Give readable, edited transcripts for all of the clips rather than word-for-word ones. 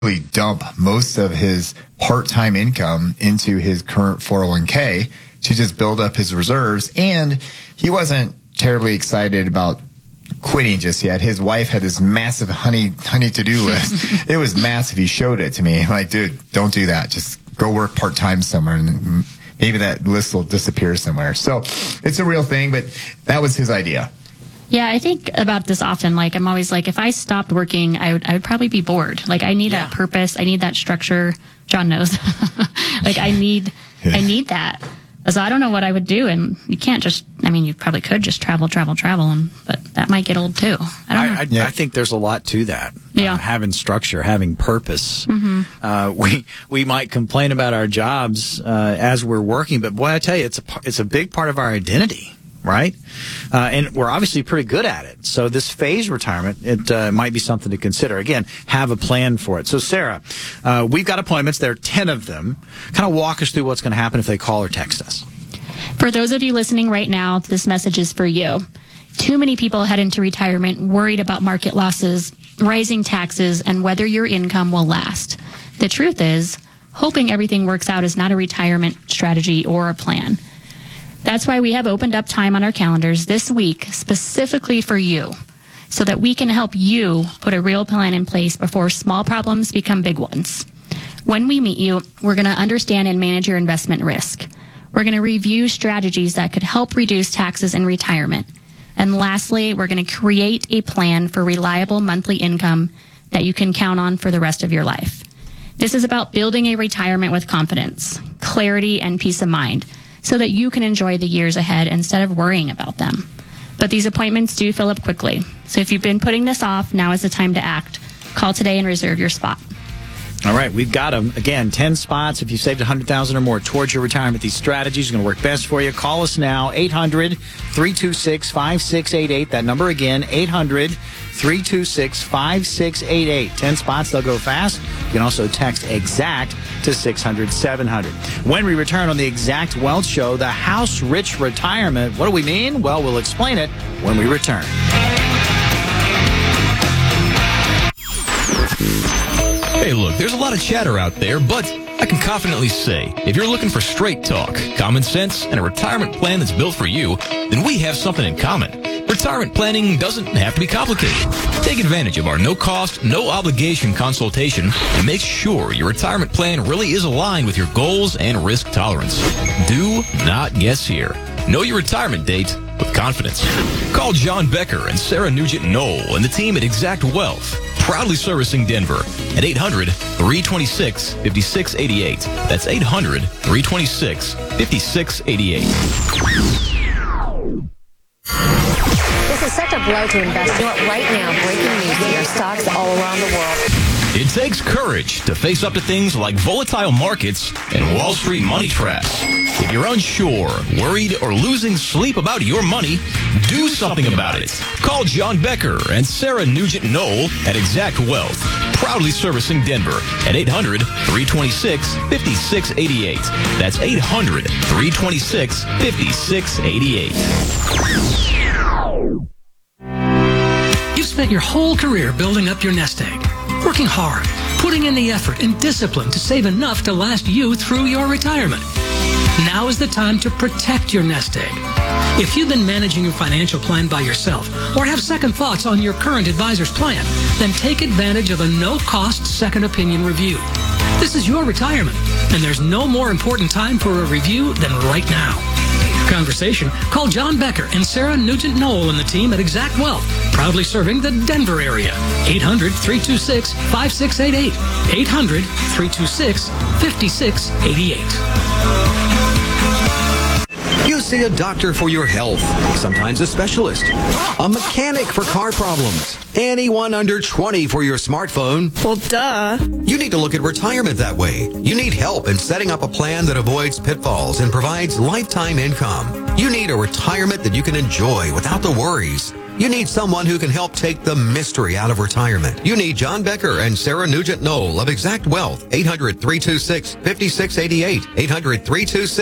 dump most of his part-time income into his current 401k to just build up his reserves. And he wasn't terribly excited about quitting just yet. His wife had this massive honey to-do list. It was massive. He showed it to me. I'm like, dude, don't do that. Just go work part-time somewhere, and maybe that list will disappear somewhere. So it's a real thing, but that was his idea. Yeah, I think about this often. Like, I'm always like, if I stopped working, I would probably be bored. Like, I need that purpose. I need that structure. John knows. Like, I need that. So I don't know what I would do. And you can't just, you probably could just travel, but that might get old too. I don't know. I think there's a lot to that. Yeah. Having structure, having purpose. Mm-hmm. We might complain about our jobs as we're working, but boy, I tell you, it's a big part of our identity. Right? And we're obviously pretty good at it. So this phased retirement, it might be something to consider. Again, have a plan for it. So Sarah, we've got appointments. There are 10 of them. Kind of walk us through what's going to happen if they call or text us. For those of you listening right now, this message is for you. Too many people head into retirement worried about market losses, rising taxes, and whether your income will last. The truth is, hoping everything works out is not a retirement strategy or a plan. That's why we have opened up time on our calendars this week specifically for you, so that we can help you put a real plan in place before small problems become big ones. When we meet you, we're going to understand and manage your investment risk. We're going to review strategies that could help reduce taxes in retirement. And lastly, we're going to create a plan for reliable monthly income that you can count on for the rest of your life. This is about building a retirement with confidence, clarity, and peace of mind, so that you can enjoy the years ahead instead of worrying about them. But these appointments do fill up quickly. So if you've been putting this off, now is the time to act. Call today and reserve your spot. All right, we've got them. Again, 10 spots. If you saved $100,000 or more towards your retirement, these strategies are going to work best for you. Call us now, 800-326-5688. That number again, 800-326-5688. 10 spots, they'll go fast. You can also text EXACT to 600-700. When we return on the Exact Wealth Show, the House Rich Retirement. What do we mean? Well, we'll explain it when we return. Hey, look, there's a lot of chatter out there, but I can confidently say, if you're looking for straight talk, common sense, and a retirement plan that's built for you, then we have something in common. Retirement planning doesn't have to be complicated. Take advantage of our no-cost, no-obligation consultation and make sure your retirement plan really is aligned with your goals and risk tolerance. Do not guess here. Know your retirement date with confidence. Call John Becker and Sarah Nugent-Knoll and the team at Exact Wealth, proudly servicing Denver, at 800-326-5688. That's 800-326-5688. This is such a blow to investors. Right now, breaking news here, stocks all around the world. It takes courage to face up to things like volatile markets and Wall Street money traps. If you're unsure, worried, or losing sleep about your money, do something about it. Call John Becker and Sarah Nugent-Knoll at Exact Wealth, proudly servicing Denver at 800-326-5688. That's 800-326-5688. You've spent your whole career building up your nest egg, working hard, putting in the effort and discipline to save enough to last you through your retirement. Now is the time to protect your nest egg. If you've been managing your financial plan by yourself or have second thoughts on your current advisor's plan, then take advantage of a no-cost second opinion review. This is your retirement, and there's no more important time for a review than right now. Conversation, call John Becker and Sarah Nugent-Knoll and the team at Exact Wealth, proudly serving the Denver area. 800-326-5688. 800-326-5688. You see a doctor for your health, sometimes a specialist, a mechanic for car problems, anyone under 20 for your smartphone. Well, duh. You need to look at retirement that way. You need help in setting up a plan that avoids pitfalls and provides lifetime income. You need a retirement that you can enjoy without the worries. You need someone who can help take the mystery out of retirement. You need John Becker and Sarah Nugent-Knoll of Exact Wealth. 800-326-5688.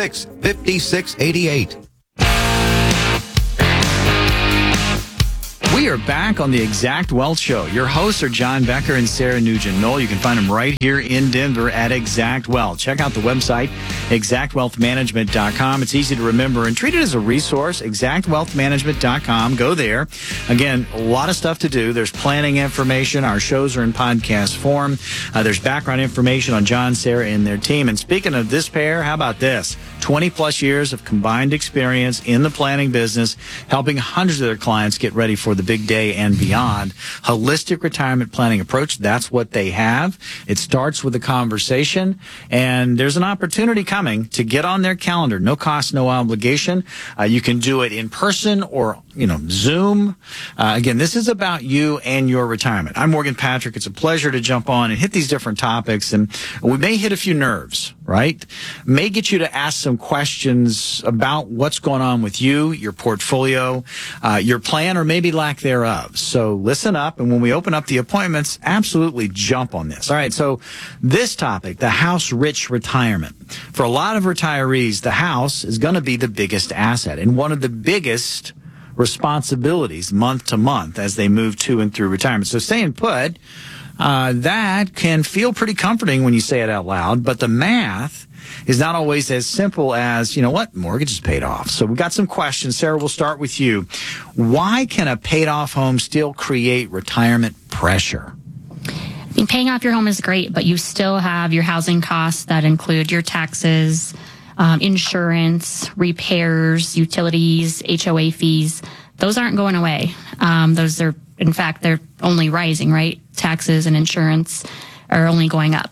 800-326-5688. We are back on the Exact Wealth Show. Your hosts are John Becker and Sarah Nugent-Knoll. You can find them right here in Denver at Exact Wealth. Check out the website, exactwealthmanagement.com. It's easy to remember and treat it as a resource, exactwealthmanagement.com. Go there. Again, a lot of stuff to do. There's planning information. Our shows are in podcast form. There's background information on John, Sarah, and their team. And speaking of this pair, how about this? 20 plus years of combined experience in the planning business, helping hundreds of their clients get ready for the big day and beyond. Holistic retirement planning approach, that's what they have. It starts with a conversation, and there's an opportunity coming to get on their calendar. No cost, no obligation. You can do it in person or, Zoom. Again, this is about you and your retirement. I'm Morgan Patrick. It's a pleasure to jump on and hit these different topics, and we may hit a few nerves, right? May get you to ask some questions about what's going on with you, your portfolio, your plan, or maybe lack thereof. So listen up, and when we open up the appointments, absolutely jump on this. All right, so this topic, the house-rich retirement. For a lot of retirees, the house is going to be the biggest asset and one of the biggest responsibilities month to month as they move to and through retirement. So staying put, that can feel pretty comforting when you say it out loud, but the math is not always as simple as, mortgage is paid off. So we got some questions. Sarah, we'll start with you. Why can a paid off home still create retirement pressure? I mean, paying off your home is great, but you still have your housing costs that include your taxes, insurance, repairs, utilities, HOA fees. Those aren't going away. Those are, in fact, they're only rising, right? Taxes and insurance are only going up.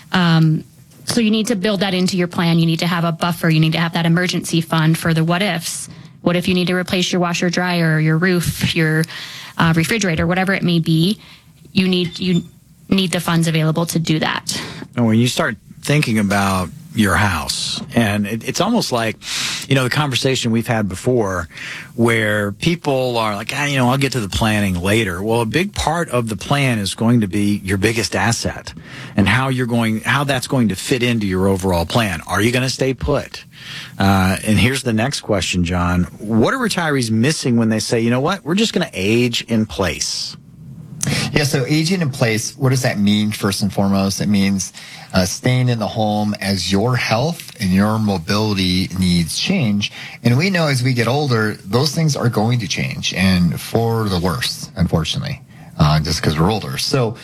So you need to build that into your plan. You need to have a buffer. You need to have that emergency fund for the what ifs. What if you need to replace your washer, dryer, your roof, your refrigerator, whatever it may be? You need the funds available to do that. And when you start thinking about your house, and it's almost like, the conversation we've had before where people are like, I'll get to the planning later. Well, a big part of the plan is going to be your biggest asset and how that's going to fit into your overall plan. Are you going to stay put? And here's the next question, John. What are retirees missing when they say, we're just going to age in place? Yeah, so aging in place, what does that mean first and foremost? It means staying in the home as your health and your mobility needs change. And we know as we get older, those things are going to change, and for the worse, unfortunately, just because we're older. So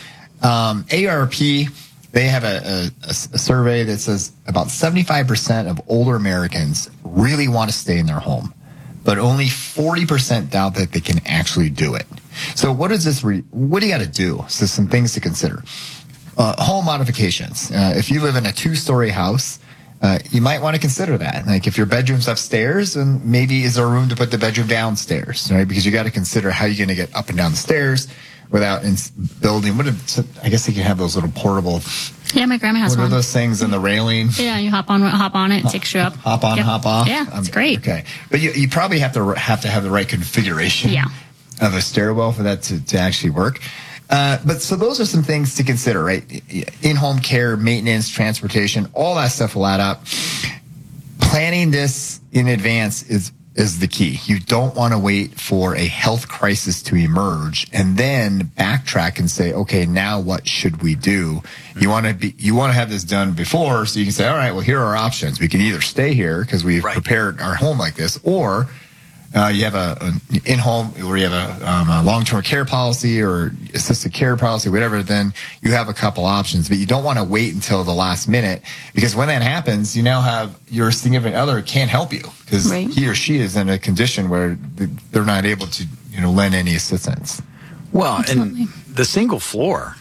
AARP, they have a survey that says about 75% of older Americans really want to stay in their home, but only 40% doubt that they can actually do it. So what do you got to do? So some things to consider. Home modifications. If you live in a 2-story house, you might want to consider that. Like if your bedroom's upstairs, then maybe is there room to put the bedroom downstairs, right? Because you got to consider how you're going to get up and down the stairs without building. I guess you can have those little portable. Yeah, my grandma has one. What are those things in the railing? Yeah, you hop on it, it takes you up. Hop on, hop off. Yeah, it's great. Okay, but you probably have to have the right configuration of a stairwell for that to actually work. But so those are some things to consider, right? In-home care, maintenance, transportation, all that stuff will add up. Planning this in advance is the key. You don't want to wait for a health crisis to emerge and then backtrack and say, okay, now what should we do? You want to have this done before, so you can say, all right, well, here are our options. We can either stay here because we've prepared our home like this, or you have an in-home where you have a long-term care policy or assisted care policy, whatever, then you have a couple options. But you don't want to wait until the last minute, because when that happens, you now have your significant other can't help you because he or she is in a condition where they're not able to lend any assistance. Well, and the single floor,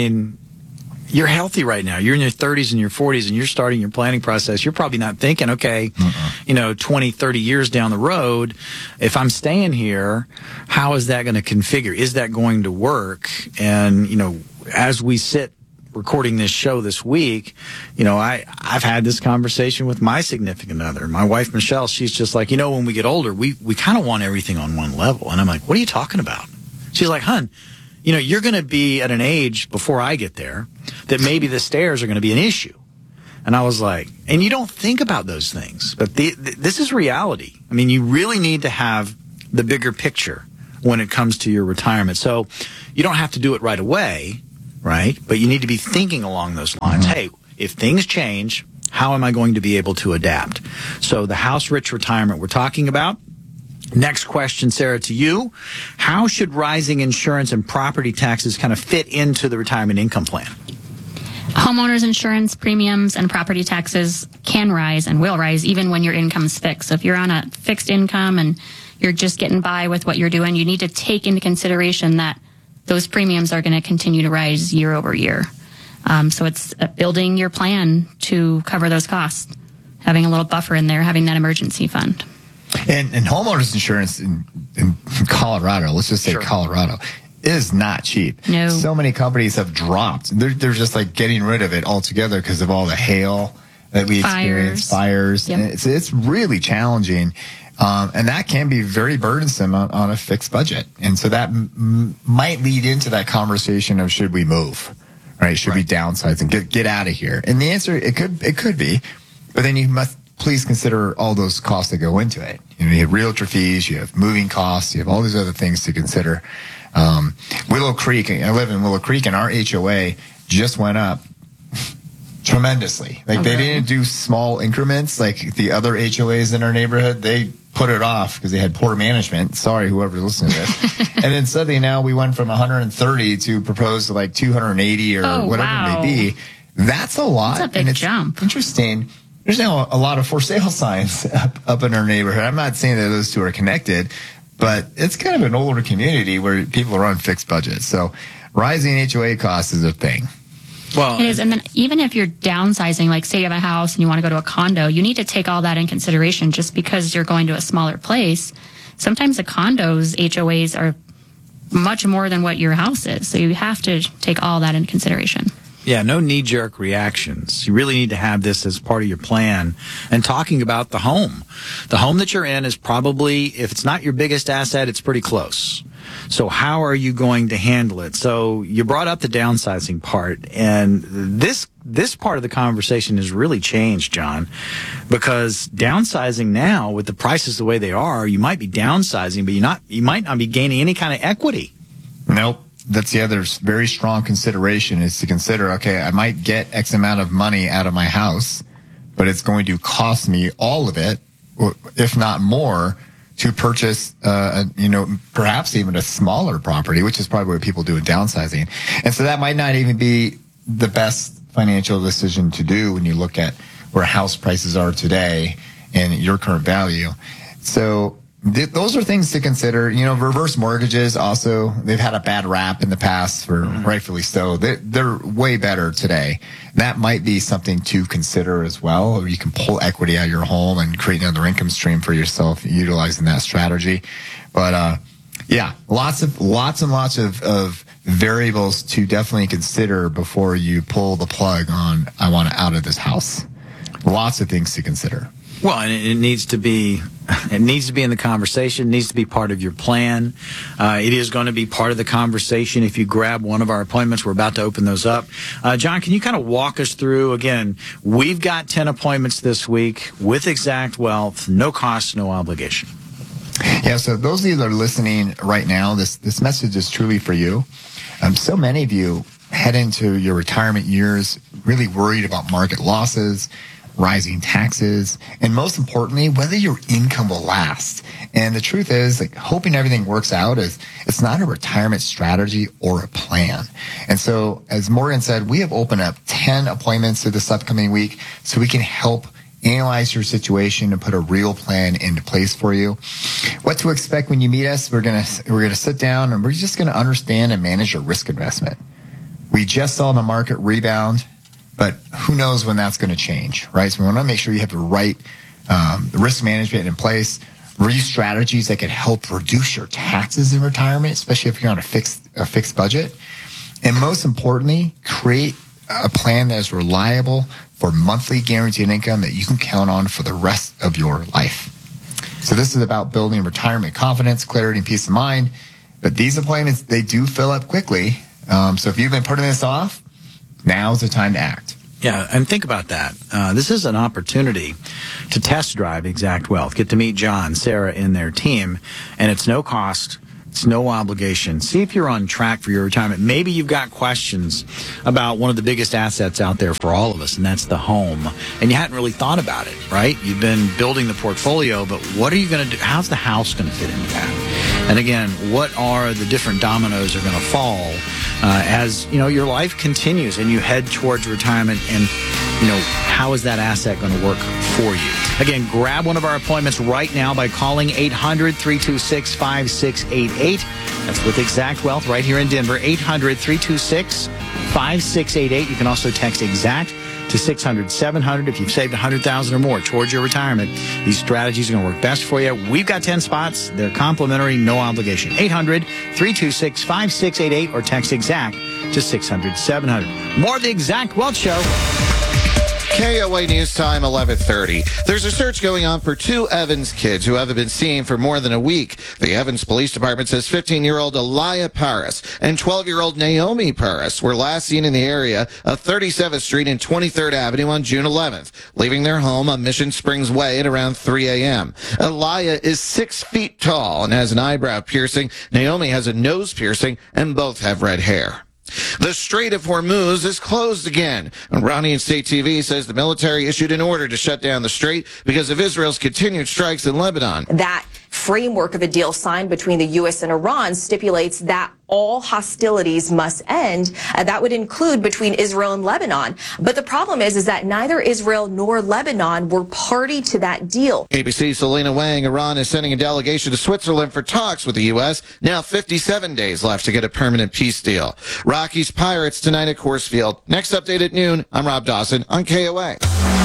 you're healthy right now. You're in your 30s and your 40s, and you're starting your planning process. You're probably not thinking, okay, 20, 30 years down the road, if I'm staying here, how is that going to configure? Is that going to work? And, as we sit recording this show this week, I've had this conversation with my significant other. My wife, Michelle, she's just like, when we get older, we kind of want everything on one level. And I'm like, what are you talking about? She's like, hon, you're going to be at an age before I get there that maybe the stairs are going to be an issue. And I was like, and you don't think about those things, but this is reality. You really need to have the bigger picture when it comes to your retirement. So you don't have to do it right away, right? But you need to be thinking along those lines. Hey, if things change, how am I going to be able to adapt? So the house-rich retirement we're talking about. Next question, Sarah, to you. How should rising insurance and property taxes kind of fit into the retirement income plan? Homeowners insurance premiums and property taxes can rise and will rise even when your income's fixed. So if you're on a fixed income and you're just getting by with what you're doing, you need to take into consideration that those premiums are going to continue to rise year over year. So it's building your plan to cover those costs, having a little buffer in there, having that emergency fund. And homeowners insurance in Colorado, let's just say Colorado, is not cheap. No. So many companies have dropped. They're just like getting rid of it altogether because of all the hail that we experience, fires. Yep. And it's really challenging. And that can be very burdensome on a fixed budget. And so that might lead into that conversation of should we move, right? Should we downsize and get out of here? And the answer, it could be, but then you must please consider all those costs that go into it. You have realtor fees, you have moving costs, you have all these other things to consider. Willow Creek, I live in Willow Creek, and our HOA just went up tremendously. Like they didn't do small increments like the other HOAs in our neighborhood. They put it off because they had poor management. Sorry, whoever's listening to this. And then suddenly now we went from 130 to propose to like 280 or whatever it may be. That's a lot. That's a big jump. Interesting. There's now a lot of for sale signs up in our neighborhood. I'm not saying that those two are connected, but it's kind of an older community where people are on fixed budgets. So rising HOA costs is a thing. Well, it is. And then even if you're downsizing, like say you have a house and you want to go to a condo, you need to take all that in consideration. Just because you're going to a smaller place, sometimes the condos HOAs are much more than what your house is. So you have to take all that into consideration. Yeah, no knee-jerk reactions. You really need to have this as part of your plan. And talking about the home that you're in is probably, if it's not your biggest asset, it's pretty close. So how are you going to handle it? So you brought up the downsizing part, and this part of the conversation has really changed, John, because downsizing now with the prices the way they are, you might be downsizing, but you might not be gaining any kind of equity. Nope. That's the other very strong consideration is to consider, okay, I might get X amount of money out of my house, but it's going to cost me all of it, if not more, to purchase, perhaps even a smaller property, which is probably what people do in downsizing. And so that might not even be the best financial decision to do when you look at where house prices are today and your current value. So those are things to consider. Reverse mortgages also, they've had a bad rap in the past, for rightfully so. They're way better today. That might be something to consider as well, or you can pull equity out of your home and create another income stream for yourself utilizing that strategy. But lots and lots of variables to definitely consider before you pull the plug on, I want out of this house. Lots of things to consider. Well, and it needs to be in the conversation, needs to be part of your plan. It is going to be part of the conversation if you grab one of our appointments. We're about to open those up. John, can you kind of walk us through, again, we've got 10 appointments this week with Exact Wealth, no cost, no obligation. Yeah, so those of you that are listening right now, this message is truly for you. So many of you head into your retirement years really worried about market losses, rising taxes, and most importantly, whether your income will last. And the truth is, hoping everything works out it's not a retirement strategy or a plan. And so, as Morgan said, we have opened up 10 appointments this upcoming week so we can help analyze your situation and put a real plan into place for you. What to expect when you meet us? We're gonna sit down and we're just gonna understand and manage your risk investment. We just saw the market rebound, but who knows when that's going to change, right? So we want to make sure you have the right risk management in place, strategies that can help reduce your taxes in retirement, especially if you're on a fixed budget. And most importantly, create a plan that is reliable for monthly guaranteed income that you can count on for the rest of your life. So this is about building retirement confidence, clarity, and peace of mind. But these appointments, they do fill up quickly. So if you've been putting this off, now's the time to act. Yeah, and think about that. This is an opportunity to test drive Exact Wealth. Get to meet John, Sarah, and their team, and it's no cost, It's no obligation. See if you're on track for your retirement. Maybe you've got questions about one of the biggest assets out there for all of us, and that's the home. And you hadn't really thought about it, right? You've been building the portfolio, but what are you going to do? How's the house going to fit into that? And again, what are the different dominoes are going to fall as, your life continues and you head towards retirement, and, how is that asset going to work for you? Again, grab one of our appointments right now by calling 800-326-5688. That's with Exact Wealth right here in Denver, 800-326-5688. You can also text Exact to 600-700 if you've saved $100,000 or more towards your retirement. These strategies are going to work best for you. We've got 10 spots. They're complimentary, no obligation. 800-326-5688 or text Exact to 600-700. More of the Exact Wealth Show. KOA News Time, 11:30. There's a search going on for two Evans kids who haven't been seen for more than a week. The Evans Police Department says 15-year-old Aliyah Paris and 12-year-old Naomi Paris were last seen in the area of 37th Street and 23rd Avenue on June 11th, leaving their home on Mission Springs Way at around 3 a.m. Aliyah is 6 feet tall and has an eyebrow piercing. Naomi has a nose piercing, and both have red hair. The Strait of Hormuz is closed again. Iranian state TV says the military issued an order to shut down the strait because of Israel's continued strikes in Lebanon. That framework of a deal signed between the U.S. and Iran stipulates that all hostilities must end. That would include between Israel and Lebanon. But the problem is that neither Israel nor Lebanon were party to that deal. ABC Selena Wang, Iran is sending a delegation to Switzerland for talks with the U.S. Now 57 days left to get a permanent peace deal. Rockies Pirates tonight at Coors Field. Next update at noon. I'm Rob Dawson on KOA.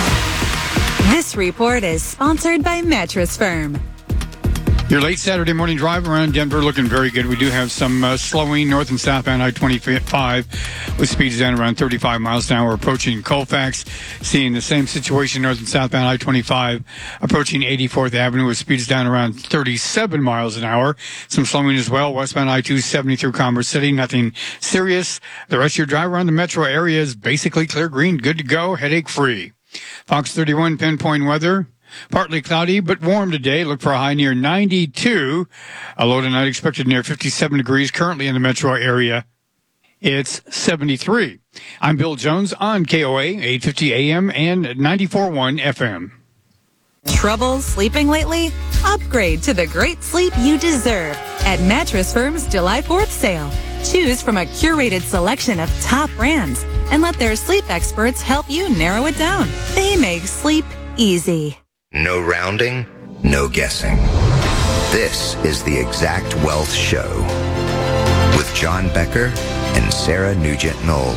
This report is sponsored by Mattress Firm. Your late Saturday morning drive around Denver looking very good. We do have some slowing north and southbound I-25 with speeds down around 35 miles an hour approaching Colfax. Seeing the same situation north and southbound I-25 approaching 84th Avenue with speeds down around 37 miles an hour. Some slowing as well westbound I-270 through Commerce City. Nothing serious. The rest of your drive around the metro area is basically clear green, good to go, headache free. Fox 31 pinpoint weather. Partly cloudy, but warm today. Look for a high near 92. A low tonight expected near 57 degrees. Currently in the metro area, it's 73. I'm Bill Jones on KOA, 850 AM and 94.1 FM. Trouble sleeping lately? Upgrade to the great sleep you deserve at Mattress Firm's July 4th sale. Choose from a curated selection of top brands and let their sleep experts help you narrow it down. They make sleep easy. No rounding, no guessing. This is the Exact Wealth Show with John Becker and Sarah Nugent-Knoll.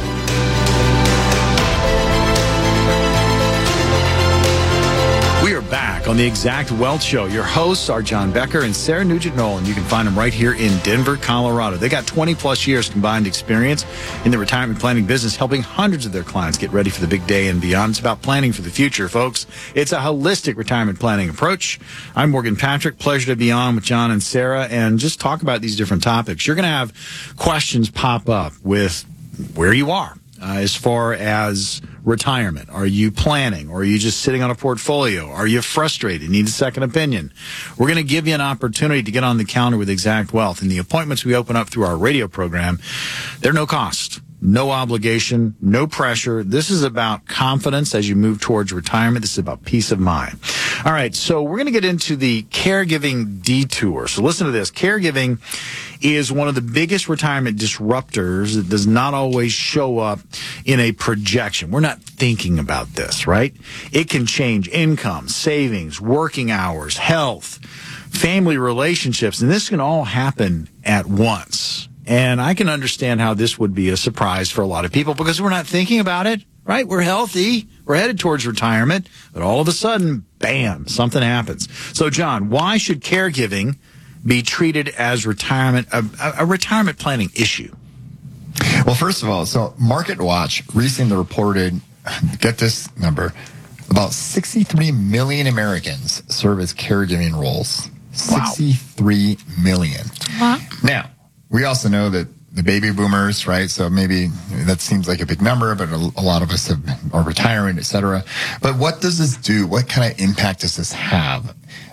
We are back on the Exact Wealth Show. Your hosts are John Becker and Sarah Nugent-Knoll, and you can find them right here in Denver, Colorado. They got 20-plus years combined experience in the retirement planning business, helping hundreds of their clients get ready for the big day and beyond. It's about planning for the future, folks. It's a holistic retirement planning approach. I'm Morgan Patrick. Pleasure to be on with John and Sarah and just talk about these different topics. You're going to have questions pop up with where you are. As far as retirement, are you planning or are you just sitting on a portfolio? Are you frustrated? Need a second opinion? We're going to give you an opportunity to get on the calendar with Exact Wealth. And the appointments we open up through our radio program, they're no cost, no obligation, no pressure. This is about confidence as you move towards retirement. This is about peace of mind. All right, so we're going to get into the caregiving detour. So listen to this. Caregiving is one of the biggest retirement disruptors. It does not always show up in a projection. We're not thinking about this, right? It can change income, savings, working hours, health, family relationships, and this can all happen at once. And I can understand how this would be a surprise for a lot of people because we're not thinking about it, right? We're healthy. We're headed towards retirement. But all of a sudden, bam, something happens. So, John, why should caregiving be treated as retirement, a retirement planning issue? Well, first of all, so MarketWatch recently reported, get this number, about 63 million Americans serve as caregiving roles. Wow. 63 million. Wow. Now, we also know that the baby boomers, right? So maybe that seems like a big number, but a lot of us are retiring, et cetera. But what does this do? What kind of impact does this have?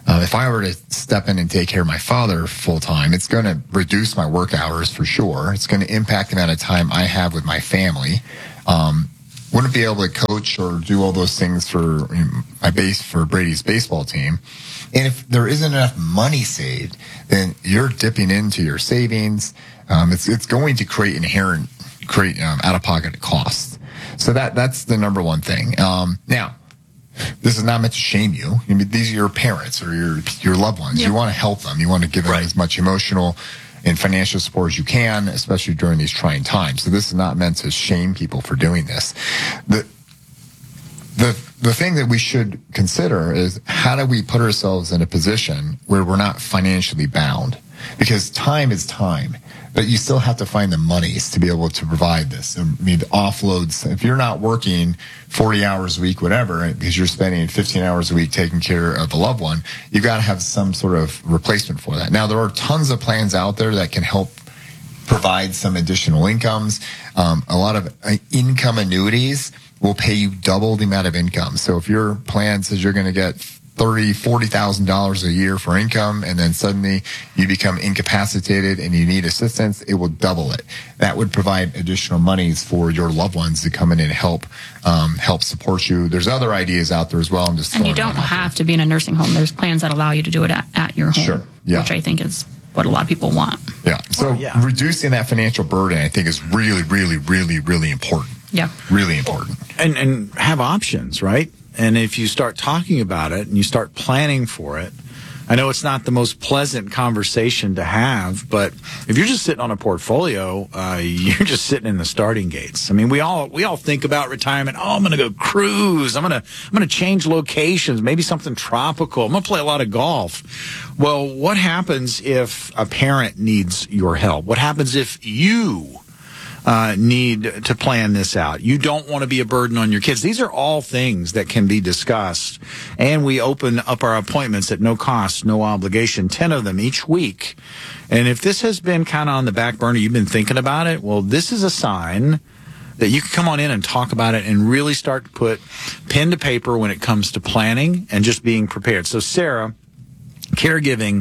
If I were to step in and take care of my father full time, it's going to reduce my work hours for sure. It's going to impact the amount of time I have with my family. Wouldn't be able to coach or do all those things for for Brady's baseball team. And if there isn't enough money saved, then you're dipping into your savings. It's going to create out-of-pocket costs. So that's the number one thing. Now, this is not meant to shame you. I mean, these are your parents or your loved ones. Yeah. You want to help them. You want to give them as much emotional and financial support as you can, especially during these trying times. So this is not meant to shame people for doing this. The thing that we should consider is, how do we put ourselves in a position where we're not financially bound? Because time is time, but you still have to find the monies to be able to provide this. I mean, offloads. If you're not working 40 hours a week, whatever, because you're spending 15 hours a week taking care of a loved one, you've got to have some sort of replacement for that. Now, there are tons of plans out there that can help provide some additional incomes. A lot of income annuities will pay you double the amount of income. So if your plan says you're going to get $40,000 a year for income, and then suddenly you become incapacitated and you need assistance, it will double it. That would provide additional monies for your loved ones to come in and help support you. There's other ideas out there as well. And you don't have to be in a nursing home. There's plans that allow you to do it at your home, Sure. Yeah. which I think is what a lot of people want. Yeah. So reducing that financial burden, I think, is really, really, really, really important. Yeah. Really important. And have options, right? And if you start talking about it and you start planning for it, I know it's not the most pleasant conversation to have, but if you're just sitting on a portfolio, you're just sitting in the starting gates. I mean, we all think about retirement. Oh, I'm going to go cruise. I'm going to change locations, maybe something tropical. I'm going to play a lot of golf. Well, what happens if a parent needs your help? What happens if you need to plan this out? You don't want to be a burden on your kids. These are all things that can be discussed. And we open up our appointments at no cost, no obligation, 10 of them each week. And if this has been kind of on the back burner, you've been thinking about it, well, this is a sign that you can come on in and talk about it and really start to put pen to paper when it comes to planning and just being prepared. So, Sarah, caregiving,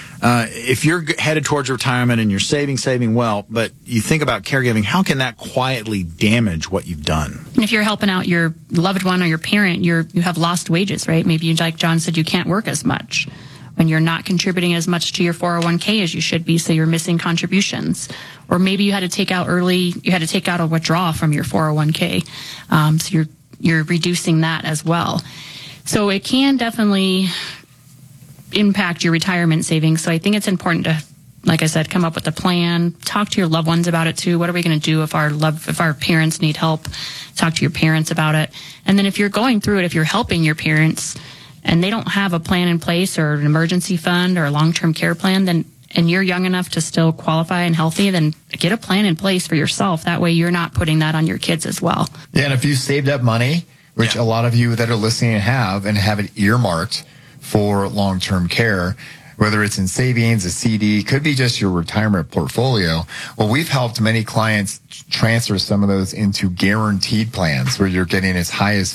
if you're headed towards retirement and you're saving well, but you think about caregiving, how can that quietly damage what you've done? And if you're helping out your loved one or your parent, you have lost wages, right? Maybe, like John said, you can't work as much when you're not contributing as much to your 401k as you should be, so you're missing contributions. Or maybe you had to take out a withdrawal from your 401k, so you're reducing that as well. So it can definitely impact your retirement savings. So I think it's important to, like I said, come up with a plan, talk to your loved ones about it too. What are we going to do if our parents need help? Talk to your parents about it. And then if you're going through it, if you're helping your parents and they don't have a plan in place or an emergency fund or a long-term care plan, then, and you're young enough to still qualify and healthy, then get a plan in place for yourself. That way you're not putting that on your kids as well. Yeah, and if you saved up money, which a lot of you that are listening have it earmarked for long-term care, whether it's in savings, a CD, could be just your retirement portfolio. Well, we've helped many clients transfer some of those into guaranteed plans where you're getting as high as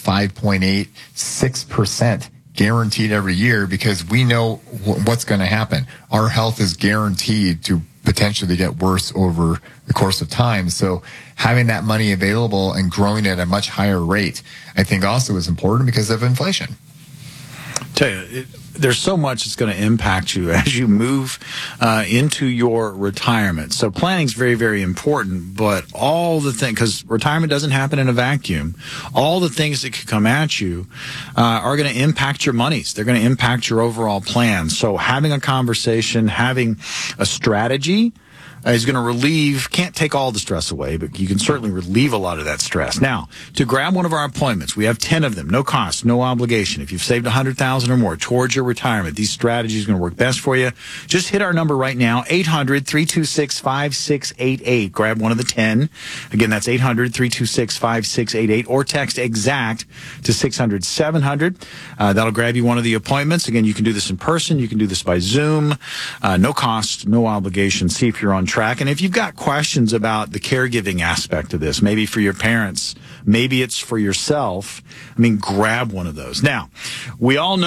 5.86% guaranteed every year, because we know what's going to happen. Our health is guaranteed to potentially get worse over the course of time. So having that money available and growing at a much higher rate, I think also is important because of inflation. Tell you, there's so much that's going to impact you as you move into your retirement. So planning is very, very important, but all the things, because retirement doesn't happen in a vacuum, all the things that could come at you are going to impact your monies. They're going to impact your overall plan. So having a conversation, having a strategy is going to can't take all the stress away, but you can certainly relieve a lot of that stress. Now, to grab one of our appointments, we have 10 of them, no cost, no obligation. If you've saved $100,000 or more towards your retirement, these strategies are going to work best for you. Just hit our number right now, 800-326-5688. Grab one of the 10. Again, that's 800-326-5688, or text EXACT to 600-700. That'll grab you one of the appointments. Again, you can do this in person. You can do this by Zoom. No cost, no obligation. See if you're on track. And if you've got questions about the caregiving aspect of this, maybe for your parents, maybe it's for yourself, grab one of those. Now, we all know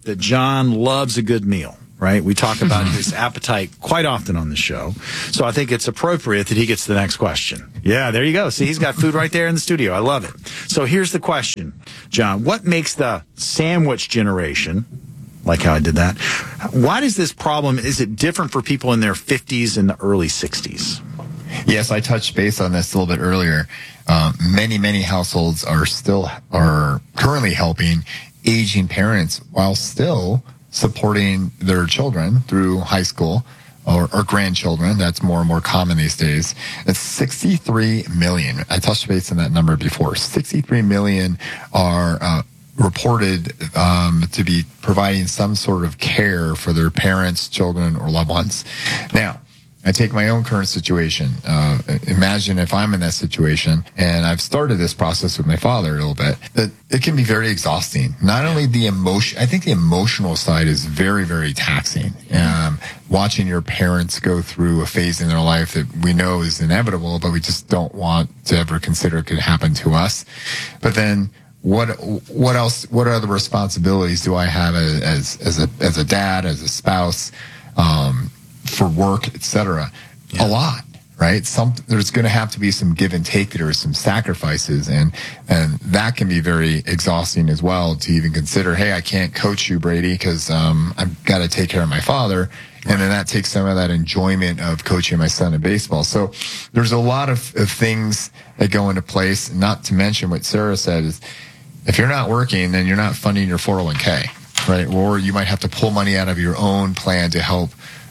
that John loves a good meal, right? We talk about his appetite quite often on the show. So I think it's appropriate that he gets the next question. Yeah, there you go. See, he's got food right there in the studio. I love it. So here's the question, John. What makes the sandwich generation, like how I did that, why does this problem, is it different for people in their 50s and the early 60s? Yes, I touched base on this a little bit earlier. Many households are currently helping aging parents while still supporting their children through high school or grandchildren. That's more and more common these days. It's 63 million. I touched base on that number before. 63 million are reported to be providing some sort of care for their parents, children, or loved ones. Now, I take my own current situation. Imagine if I'm in that situation, and I've started this process with my father a little bit, that it can be very exhausting. Not only the emotion, I think the emotional side is very, very taxing. Watching your parents go through a phase in their life that we know is inevitable, but we just don't want to ever consider could happen to us. But then what else, what other responsibilities do I have as a dad, as a spouse, for work, etc.? A lot, right? There's going to have to be some give and take. There are some sacrifices, and that can be very exhausting as well to even consider, hey, I can't coach you, Brady, because I've got to take care of my father. And then that takes some of that enjoyment of coaching my son in baseball. So there's a lot of things that go into place, not to mention what Sarah said is, if you're not working, then you're not funding your 401k, right? Or you might have to pull money out of your own plan to help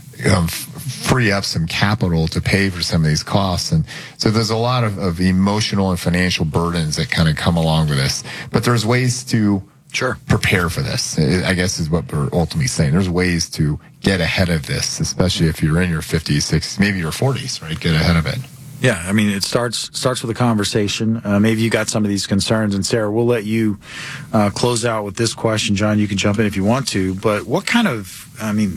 free up some capital to pay for some of these costs. And so there's a lot of emotional and financial burdens that kind of come along with this. But there's ways to prepare for this, I guess is what we're ultimately saying. There's ways to get ahead of this, especially if you're in your 50s, 60s, maybe your 40s, right? Get ahead of it. Yeah, I mean, it starts with a conversation. Maybe you got some of these concerns, and Sarah, we'll let you close out with this question. John, you can jump in if you want to, but what kind of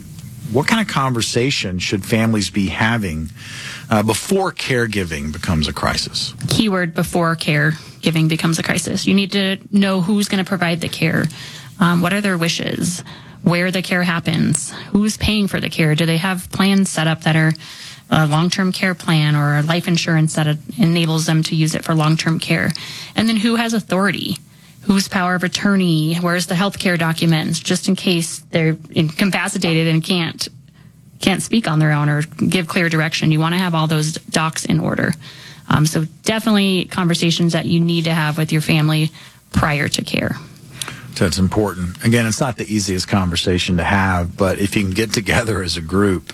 conversation should families be having before caregiving becomes a crisis? Keyword: before caregiving becomes a crisis. You need to know who's going to provide the care. What are their wishes? Where the care happens? Who's paying for the care? Do they have plans set up that are a long-term care plan or life insurance that enables them to use it for long-term care? And then who has authority? Whose power of attorney? Where's the healthcare documents, just in case they're incapacitated and can't speak on their own or give clear direction? You want to have all those docs in order. So definitely conversations that you need to have with your family prior to care. That's important. Again, it's not the easiest conversation to have, but if you can get together as a group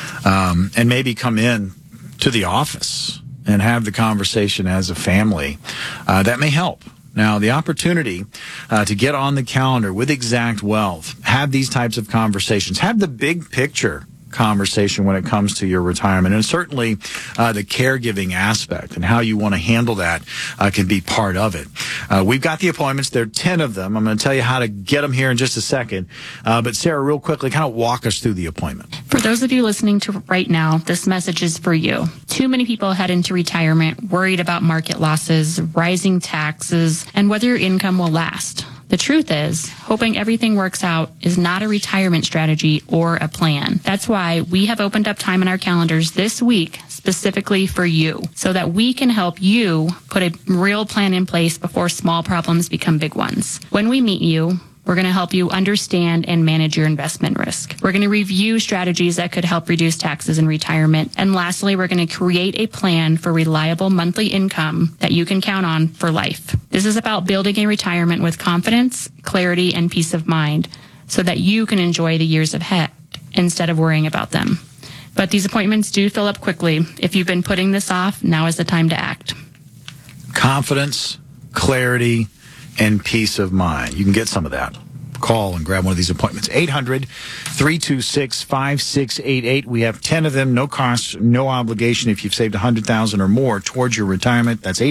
and maybe come in to the office and have the conversation as a family, that may help. Now, the opportunity to get on the calendar with Exact Wealth, have these types of conversations, have the big picture conversation when it comes to your retirement, and certainly the caregiving aspect and how you want to handle that can be part of it. We've got the appointments. There are 10 of them. I'm going to tell you how to get them here in just a second. But Sarah, real quickly, kind of walk us through the appointment. For those of you listening to right now, this message is for you. Too many people head into retirement worried about market losses, rising taxes, and whether your income will last. The truth is, hoping everything works out is not a retirement strategy or a plan. That's why we have opened up time in our calendars this week specifically for you, so that we can help you put a real plan in place before small problems become big ones. When we meet you, we're going to help you understand and manage your investment risk. We're going to review strategies that could help reduce taxes in retirement. And lastly, we're going to create a plan for reliable monthly income that you can count on for life. This is about building a retirement with confidence, clarity, and peace of mind so that you can enjoy the years ahead instead of worrying about them. But these appointments do fill up quickly. If you've been putting this off, now is the time to act. Confidence, clarity, and peace of mind. You can get some of that. Call and grab one of these appointments. 800-326-5688. We have 10 of them, no cost, no obligation if you've saved $100,000 or more towards your retirement. That's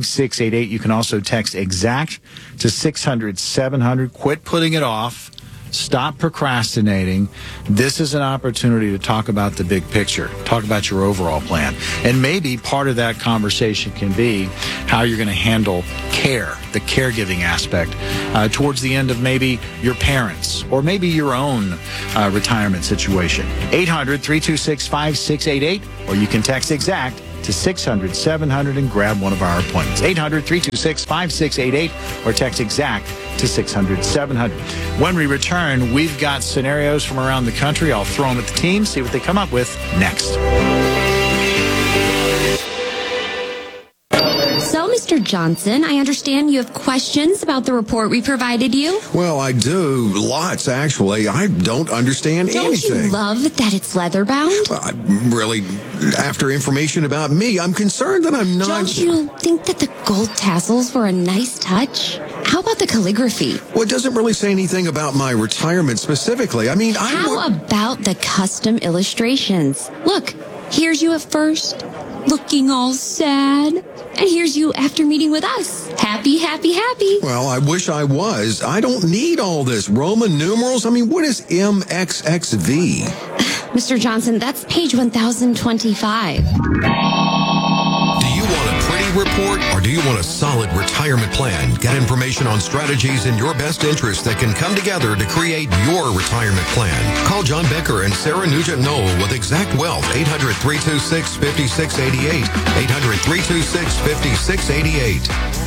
800-326-5688. You can also text EXACT to 600-700. Quit putting it off. Stop procrastinating. This is an opportunity to talk about the big picture, talk about your overall plan. And maybe part of that conversation can be how you're going to handle care, the caregiving aspect, towards the end of maybe your parents or maybe your own retirement situation. 800-326-5688, or you can text EXACT to 600-700 and grab one of our appointments. 800-326-5688 or text EXACT to 600-700. When we return, we've got scenarios from around the country. I'll throw them at the team, see what they come up with next. So, Mr. Johnson, I understand you have questions about the report we provided you. Well, I do. Lots, actually. I don't understand anything. Don't you love that it's leather-bound? Really, after information about me, I'm concerned that I'm not... Don't you think that the gold tassels were a nice touch? How about the calligraphy? Well, it doesn't really say anything about my retirement specifically. I mean, How about the custom illustrations? Look, here's you at first, looking all sad. And here's you after meeting with us. Happy, happy, happy. Well, I wish I was. I don't need all this. Roman numerals? I mean, what is MXXV? Mr. Johnson, that's page 1025. Do you want a pretty report or do you want a solid retirement plan? Get information on strategies in your best interest that can come together to create your retirement plan. Call John Becker and Sarah Nugent-Knoll with Exact Wealth, 800-326-5688, 800-326-5688.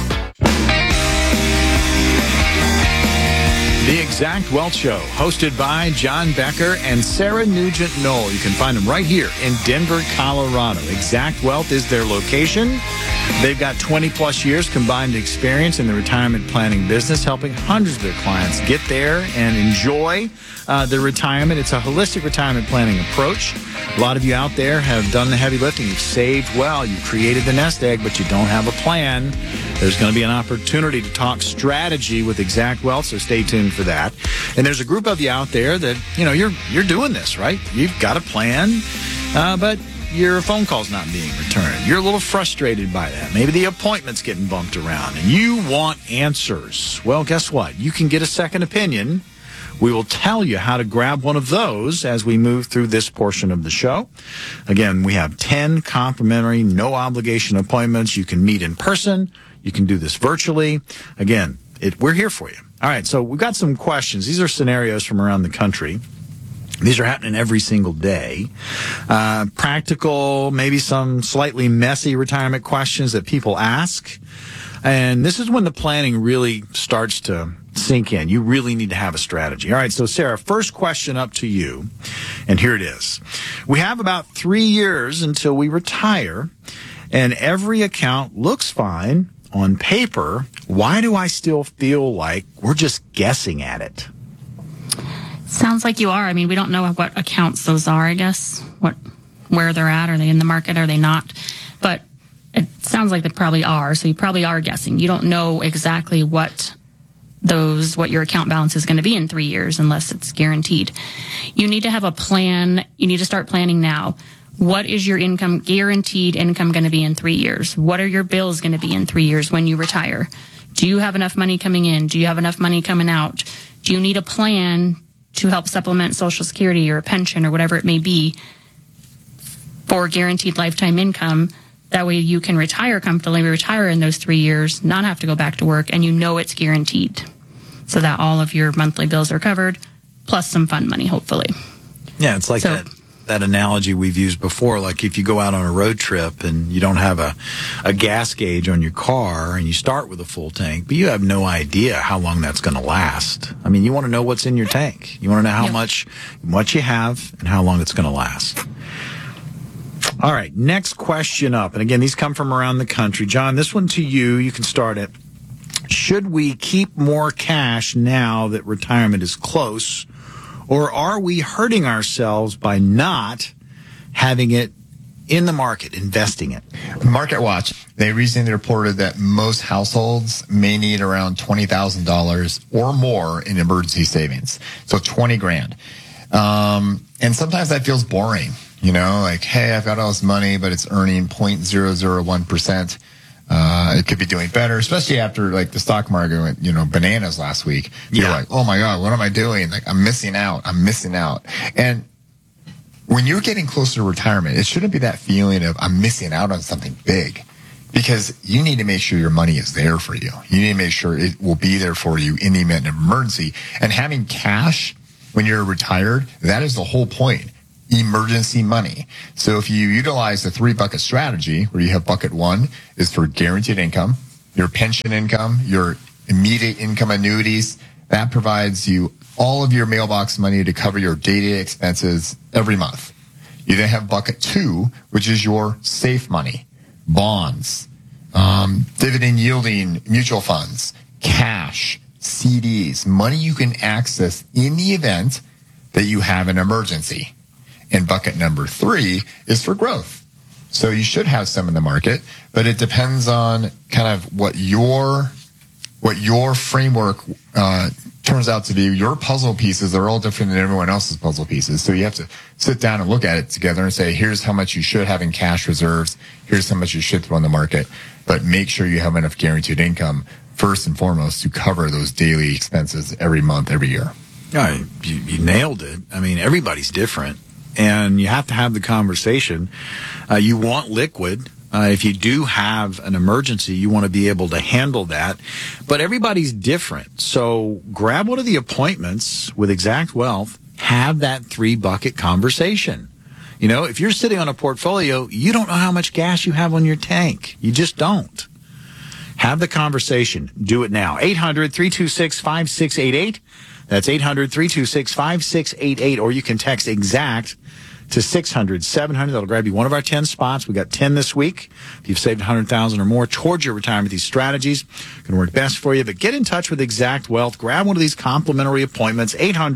The Exact Wealth Show, hosted by John Becker and Sarah Nugent-Knoll. You can find them right here in Denver, Colorado. Exact Wealth is their location. They've got 20-plus years combined experience in the retirement planning business, helping hundreds of their clients get there and enjoy their retirement. It's a holistic retirement planning approach. A lot of you out there have done the heavy lifting. You've saved well. You created the nest egg, but you don't have a plan. There's going to be an opportunity to talk strategy with Exact Wealth, so stay tuned for that. And there's a group of you out there that, you're doing this, right? You've got a plan, but your phone call's not being returned. You're a little frustrated by that. Maybe the appointment's getting bumped around, and you want answers. Well, guess what? You can get a second opinion. We will tell you how to grab one of those as we move through this portion of the show. Again, we have 10 complimentary, no obligation appointments. You can meet in person. You can do this virtually. Again, we're here for you. All right, so we've got some questions. These are scenarios from around the country. These are happening every single day. Practical, maybe some slightly messy retirement questions that people ask. And this is when the planning really starts to sink in. You really need to have a strategy. All right, so Sarah, first question up to you, and here it is. We have about 3 years until we retire, and every account looks fine on paper. Why do I still feel like we're just guessing at it? Sounds like you are. I mean, we don't know what accounts those are, I guess, where they're at. Are they in the market? Are they not? But it sounds like they probably are, so you probably are guessing. You don't know exactly what your account balance is going to be in 3 years unless it's guaranteed. You need to have a plan. You need to start planning now. What is your income, guaranteed income, going to be in 3 years? What are your bills going to be in 3 years when you retire? Do you have enough money coming in? Do you have enough money coming out? Do you need a plan to help supplement Social Security or a pension or whatever it may be for guaranteed lifetime income? That way you can retire comfortably, retire in those 3 years, not have to go back to work, and you know it's guaranteed so that all of your monthly bills are covered, plus some fun money, hopefully. Yeah, it's like that analogy we've used before. Like if you go out on a road trip and you don't have a gas gauge on your car and you start with a full tank, but you have no idea how long that's going to last. I mean, you want to know what's in your tank. You want to know how much you have and how long it's going to last. All right, next question up. And again, these come from around the country. John, this one to you. You can start it. Should we keep more cash now that retirement is close, or are we hurting ourselves by not having it in the market, investing it? Market Watch, they recently reported that most households may need around $20,000 or more in emergency savings. So 20 grand. And sometimes that feels boring. Like, hey, I've got all this money, but it's earning 0.001%. It could be doing better, especially after like the stock market went, bananas last week. You're like, oh my God, what am I doing? Like, I'm missing out. And when you're getting closer to retirement, it shouldn't be that feeling of I'm missing out on something big, because you need to make sure your money is there for you. You need to make sure it will be there for you in the event of emergency. And having cash when you're retired, that is the whole point. Emergency money. So if you utilize the 3-bucket strategy, where you have bucket 1 is for guaranteed income, your pension income, your immediate income annuities, that provides you all of your mailbox money to cover your day-to-day expenses every month. You then have bucket 2, which is your safe money, bonds, dividend yielding mutual funds, cash, CDs, money you can access in the event that you have an emergency. And bucket number 3 is for growth. So you should have some in the market, but it depends on kind of what your framework turns out to be. Your puzzle pieces are all different than everyone else's puzzle pieces. So you have to sit down and look at it together and say, here's how much you should have in cash reserves. Here's how much you should throw in the market. But make sure you have enough guaranteed income first and foremost to cover those daily expenses every month, every year. Yeah, you nailed it. I mean, everybody's different, and you have to have the conversation. You want liquid. If you do have an emergency, you want to be able to handle that. But everybody's different. So grab one of the appointments with Exact Wealth. Have that 3-bucket conversation. If you're sitting on a portfolio, you don't know how much gas you have on your tank. You just don't. Have the conversation. Do it now. 800-326-5688. That's 800-326-5688. Or you can text EXACT to 600-700. That'll grab you one of our 10 spots. We got 10 this week. If you've saved $100,000 or more towards your retirement, these strategies can work best for you. But get in touch with Exact Wealth. Grab one of these complimentary appointments.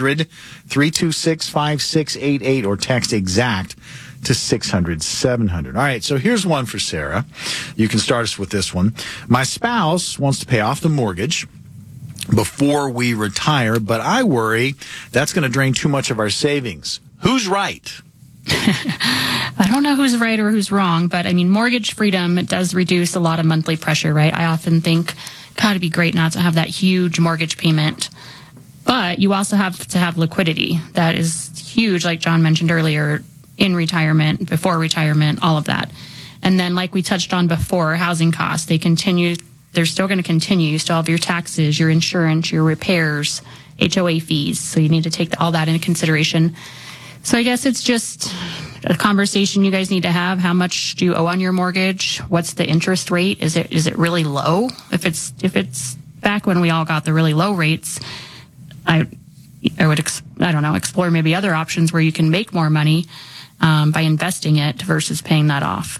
800-326-5688 or text EXACT to 600-700. All right, so here's one for Sarah. You can start us with this one. My spouse wants to pay off the mortgage before we retire, but I worry that's going to drain too much of our savings. Who's right? I don't know who's right or who's wrong, but I mean, mortgage freedom, it does reduce a lot of monthly pressure, right? I often think, God, it'd be great not to have that huge mortgage payment. But you also have to have liquidity. That is huge, like John mentioned earlier, in retirement, before retirement, all of that. And then, like we touched on before, housing costs, they're still going to continue. You still have your taxes, your insurance, your repairs, HOA fees. So you need to take all that into consideration. So I guess it's just a conversation you guys need to have. How much do you owe on your mortgage? What's the interest rate? Is it really low? If it's back when we all got the really low rates, I would explore maybe other options where you can make more money by investing it versus paying that off.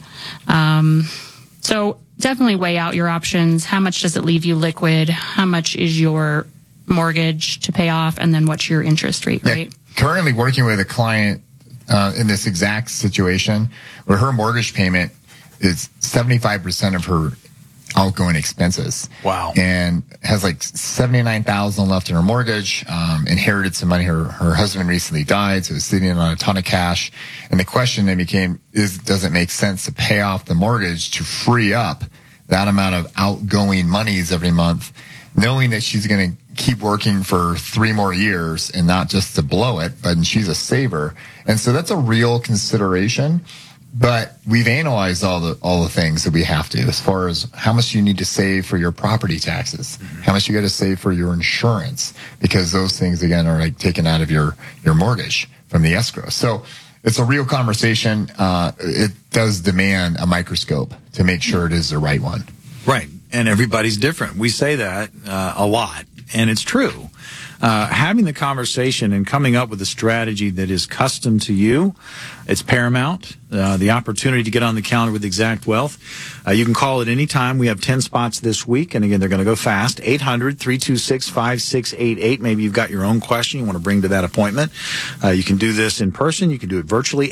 So definitely weigh out your options. How much does it leave you liquid? How much is your mortgage to pay off? And then what's your interest rate, right? Currently working with a client in this exact situation where her mortgage payment is 75% of her outgoing expenses. Wow. And has like $79,000 left in her mortgage, inherited some money. Her husband recently died, so is sitting on a ton of cash. And the question then became, does it make sense to pay off the mortgage to free up that amount of outgoing monies every month, knowing that she's going to keep working for 3 more years and not just to blow it, but she's a saver. And so that's a real consideration. But we've analyzed all the things that we have to, as far as how much you need to save for your property taxes, how much you got to save for your insurance, because those things again are like taken out of your mortgage from the escrow. So it's a real conversation. It does demand a microscope to make sure it is the right one. Right. And everybody's different. We say that a lot, and it's true. Having the conversation and coming up with a strategy that is custom to you, it's paramount. The opportunity to get on the calendar with Exact Wealth. You can call at any time. We have 10 spots this week, and again, they're going to go fast. 800-326-5688. Maybe you've got your own question you want to bring to that appointment. You can do this in person. You can do it virtually.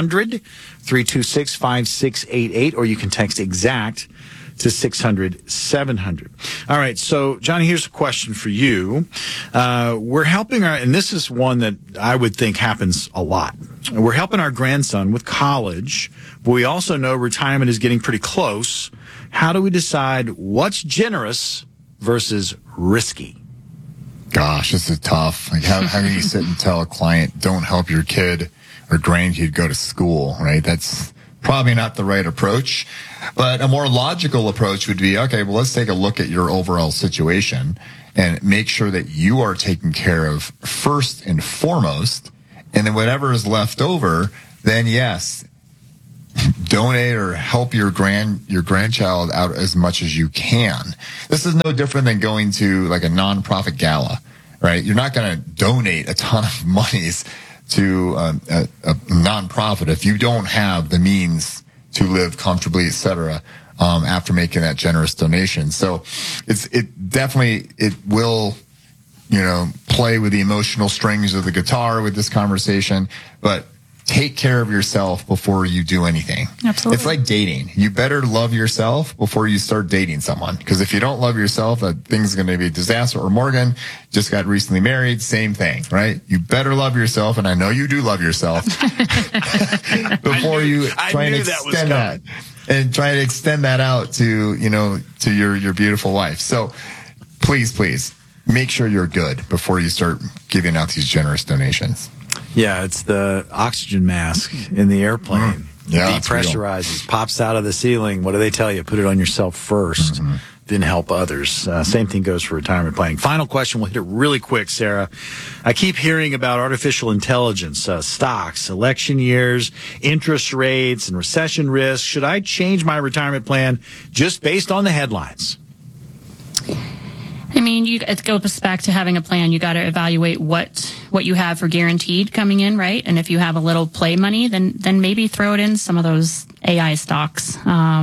800-326-5688, or you can text EXACT to 600-700. All right, so Johnny, here's a question for you. We're helping and this is one that I would think happens a lot. We're helping our grandson with college, but we also know retirement is getting pretty close. How do we decide what's generous versus risky? Gosh, this is tough. Like, how can you sit and tell a client, don't help your kid or grandkid go to school, right? That's probably not the right approach. But a more logical approach would be, okay, well, let's take a look at your overall situation and make sure that you are taken care of first and foremost. And then whatever is left over, then yes, donate or help your grandchild out as much as you can. This is no different than going to like a nonprofit gala, right? You're not going to donate a ton of monies to a nonprofit if you don't have the means to live comfortably, etc. After making that generous donation. So it will, play with the emotional strings of the guitar with this conversation, but take care of yourself before you do anything. Absolutely. It's like dating. You better love yourself before you start dating someone. Because if you don't love yourself, that thing's going to be a disaster. Or Morgan just got recently married. Same thing, right? You better love yourself. And I know you do love yourself before you try and extend that. And try to extend that out to, to your beautiful wife. So please make sure you're good before you start giving out these generous donations. Yeah, it's the oxygen mask in the airplane. Yeah, depressurizes, pops out of the ceiling. What do they tell you? Put it on yourself first, then help others. Same thing goes for retirement planning. Final question. We'll hit it really quick, Sarah. I keep hearing about artificial intelligence, stocks, election years, interest rates, and recession risk. Should I change my retirement plan just based on the headlines? I mean, it goes back to having a plan. You got to evaluate what you have for guaranteed coming in, right? And if you have a little play money, then maybe throw it in some of those AI stocks.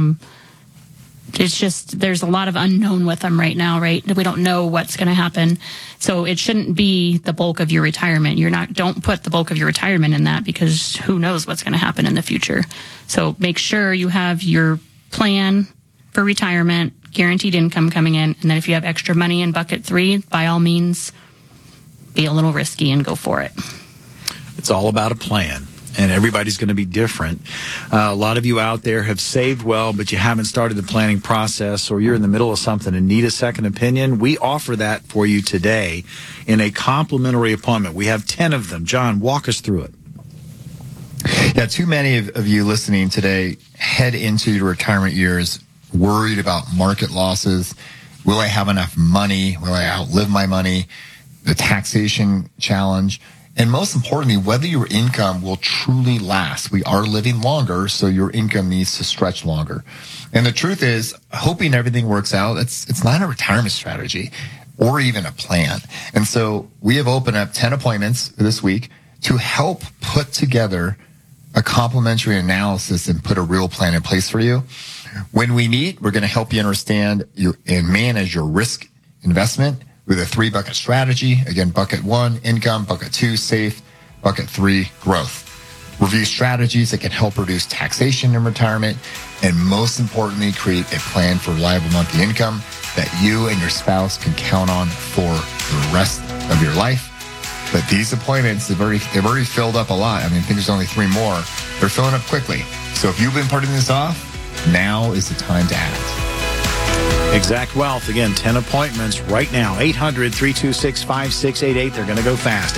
It's just, there's a lot of unknown with them right now, right? We don't know what's going to happen. So it shouldn't be the bulk of your retirement. Don't put the bulk of your retirement in that, because who knows what's going to happen in the future. So make sure you have your plan for retirement, guaranteed income coming in, and then if you have extra money in bucket 3, by all means, be a little risky and go for it. It's all about a plan, and everybody's going to be different. A lot of you out there have saved well, but you haven't started the planning process, or you're in the middle of something and need a second opinion. We offer that for you today in a complimentary appointment. We have 10 of them. John, walk us through it. Yeah, too many of you listening today head into your retirement years worried about market losses. Will I have enough money? Will I outlive my money? The taxation challenge. And most importantly, whether your income will truly last. We are living longer, so your income needs to stretch longer. And the truth is, hoping everything works out, it's not a retirement strategy or even a plan. And so we have opened up 10 appointments this week to help put together a complimentary analysis and put a real plan in place for you. When we meet, we're going to help you understand and manage your risk investment with a 3-bucket strategy. Again, bucket 1, income, bucket 2, safe, bucket 3, growth. Review strategies that can help reduce taxation in retirement, and most importantly, create a plan for reliable monthly income that you and your spouse can count on for the rest of your life. But these appointments, they've already filled up a lot. I mean, I think there's only 3 more. They're filling up quickly. So if you've been putting this off, now is the time to act. Exact Wealth. Again, 10 appointments right now. 800-326-5688. They're going to go fast.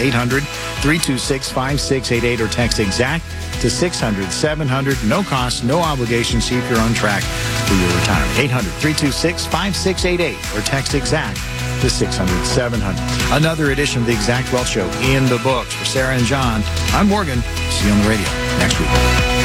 800-326-5688 or text exact to 600-700. No cost, no obligation. See if you're on track for your retirement. 800-326-5688 or text exact to 600-700. Another edition of the Exact Wealth Show in the books. For Sarah and John, I'm Morgan. See you on the radio next week.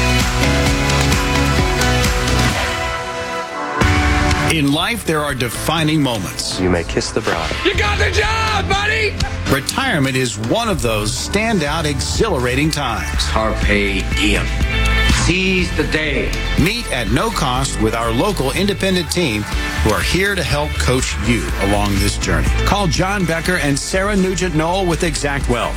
In life, there are defining moments. You may kiss the bride. You got the job, buddy! Retirement is one of those standout, exhilarating times. Carpe diem. Seize the day. Meet at no cost with our local independent team who are here to help coach you along this journey. Call John Becker and Sarah Nugent-Knoll with Exact Wealth.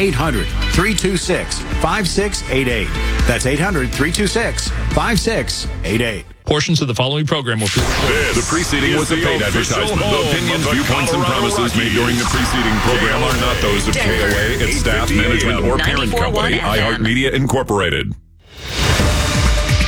800-326-5688. That's 800-326-5688. Portions of the following program will... The preceding was a paid advertisement. The opinions, viewpoints, and promises made during the preceding program are not those of KOA, its staff, management, or parent company, iHeartMedia Incorporated.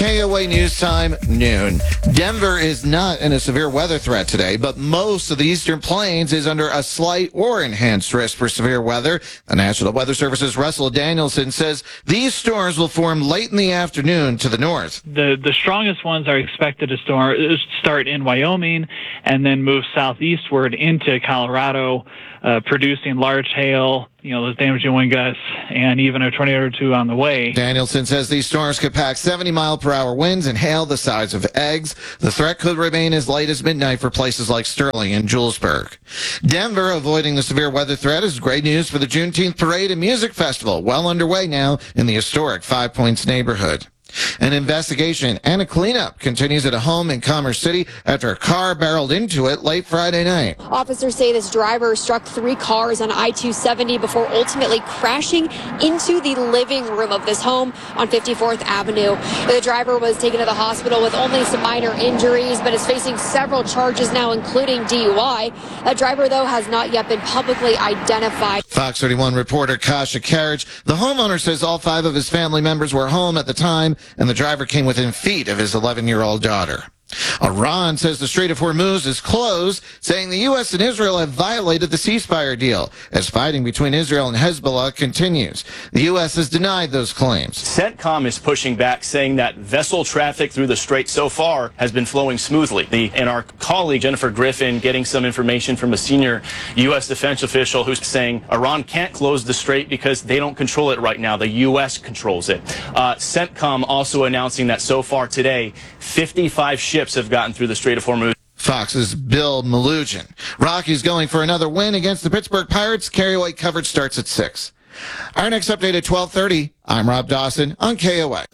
KOA News Time, noon. Denver is not in a severe weather threat today, but most of the eastern plains is under a slight or enhanced risk for severe weather. The National Weather Service's Russell Danielson says these storms will form late in the afternoon to the north. The strongest ones are expected to start in Wyoming and then move southeastward into Colorado, producing large hail, those damaging wind gusts, and even a tornado or two on the way. Danielson says these storms could pack 70-mile-per-hour winds and hail the size of eggs. The threat could remain as late as midnight for places like Sterling and Julesburg. Denver avoiding the severe weather threat is great news for the Juneteenth Parade and Music Festival, well underway now in the historic Five Points neighborhood. An investigation and a cleanup continues at a home in Commerce City after a car barreled into it late Friday night. Officers say this driver struck 3 cars on I-270 before ultimately crashing into the living room of this home on 54th Avenue. The driver was taken to the hospital with only some minor injuries, but is facing several charges now, including DUI. A driver, though, has not yet been publicly identified. Fox 31 reporter Kasha Carriage, the homeowner says all 5 of his family members were home at the time, and the driver came within feet of his 11-year-old daughter. Iran says the Strait of Hormuz is closed, saying the U.S. and Israel have violated the ceasefire deal as fighting between Israel and Hezbollah continues. The U.S. has denied those claims. CENTCOM is pushing back, saying that vessel traffic through the strait so far has been flowing smoothly. And our colleague, Jennifer Griffin, getting some information from a senior U.S. defense official who's saying Iran can't close the strait because they don't control it right now. The U.S. controls it. CENTCOM also announcing that so far today, 55 ships have gotten through the Strait of Hormuz. Fox's Bill Malugin. Rockies going for another win against the Pittsburgh Pirates. KOA coverage starts at 6. Our next update at 12:30. I'm Rob Dawson on KOA.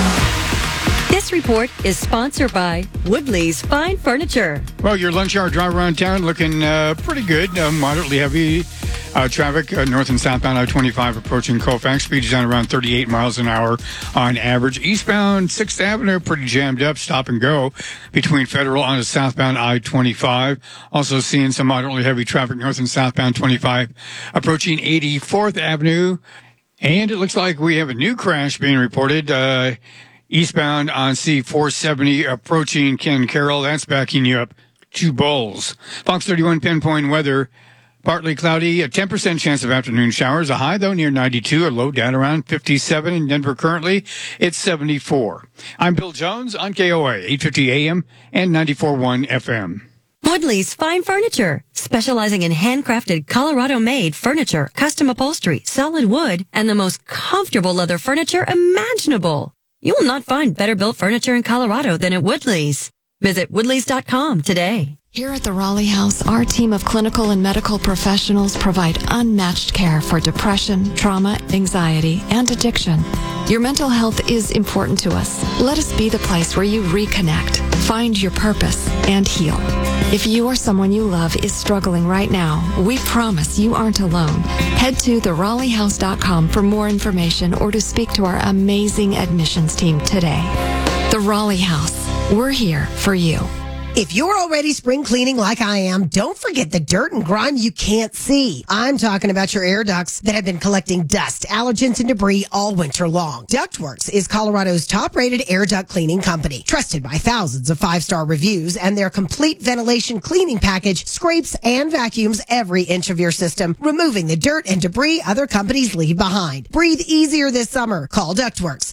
This report is sponsored by Woodley's Fine Furniture. Well, your lunch hour drive around town looking pretty good. Moderately heavy traffic north and southbound I-25 approaching Colfax. Speed is down around 38 miles an hour on average. Eastbound 6th Avenue, pretty jammed up. Stop and go between Federal on the southbound I-25. Also seeing some moderately heavy traffic north and southbound 25 approaching 84th Avenue. And it looks like we have a new crash being reported. Eastbound on C-470 approaching Ken Carroll. That's backing you up to Bowles. Fox 31 pinpoint weather. Partly cloudy, a 10% chance of afternoon showers. A high, though, near 92. A low down around 57. In Denver currently, it's 74. I'm Bill Jones on KOA, 850 AM and 94.1 FM. Woodley's Fine Furniture, specializing in handcrafted Colorado-made furniture, custom upholstery, solid wood, and the most comfortable leather furniture imaginable. You will not find better-built furniture in Colorado than at Woodley's. Visit woodleys.com today. Here at the Raleigh House, our team of clinical and medical professionals provide unmatched care for depression, trauma, anxiety, and addiction. Your mental health is important to us. Let us be the place where you reconnect, find your purpose, and heal. If you or someone you love is struggling right now, we promise you aren't alone. Head to theraleighouse.com for more information or to speak to our amazing admissions team today. The Raleigh House. We're here for you. If you're already spring cleaning like I am, don't forget the dirt and grime you can't see. I'm talking about your air ducts that have been collecting dust, allergens, and debris all winter long. Ductworks is Colorado's top-rated air duct cleaning company, trusted by thousands of 5-star reviews, and their complete ventilation cleaning package scrapes and vacuums every inch of your system, removing the dirt and debris other companies leave behind. Breathe easier this summer. Call Ductworks,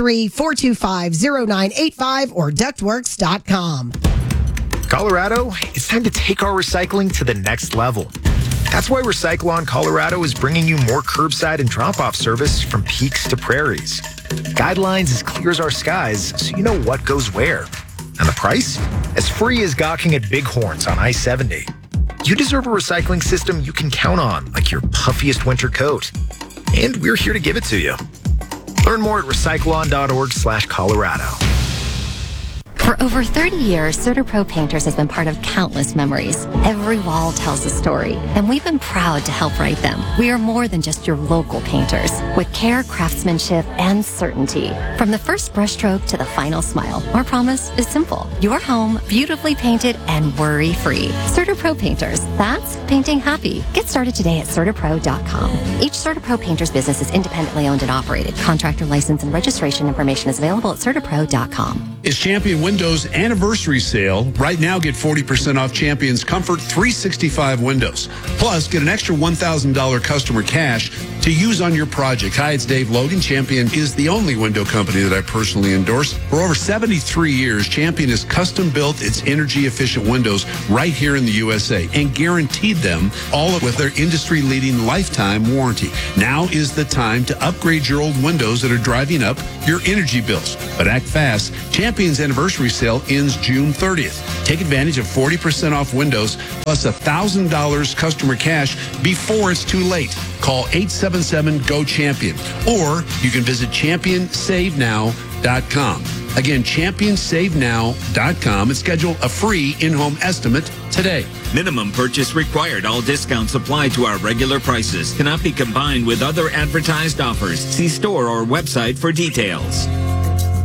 303-425-0985 or ductworks.com. Colorado, it's time to take our recycling to the next level. That's why Recyclon Colorado is bringing you more curbside and drop-off service from peaks to prairies. Guidelines as clear as our skies, so you know what goes where. And the price? As free as gawking at bighorns on I-70. You deserve a recycling system you can count on, like your puffiest winter coat. And we're here to give it to you. Learn more at recyclon.org/Colorado. For over 30 years, CertaPro Painters has been part of countless memories. Every wall tells a story, and we've been proud to help write them. We are more than just your local painters, with care, craftsmanship, and certainty. From the first brushstroke to the final smile, our promise is simple. Your home, beautifully painted and worry-free. CertaPro Painters, that's painting happy. Get started today at CertaPro.com. Each CertaPro Painters business is independently owned and operated. Contractor license and registration information is available at CertaPro.com. It's Champion Windows Anniversary Sale. Right now, get 40% off Champion's Comfort 365 windows. Plus, get an extra $1,000 customer cash to use on your project. Hi, it's Dave Logan. Champion is the only window company that I personally endorse. For over 73 years, Champion has custom built its energy-efficient windows right here in the USA and guaranteed them all with their industry-leading lifetime warranty. Now is the time to upgrade your old windows that are driving up your energy bills. But act fast. Champion's Anniversary Sale ends June 30th. Take advantage of 40% off windows plus $1,000 customer cash before it's too late. Call 877-GO-CHAMPION or you can visit ChampionSaveNow.com. Again, ChampionSaveNow.com and schedule a free in-home estimate today. Minimum purchase required. All discounts apply to our regular prices. Cannot be combined with other advertised offers. See store or website for details.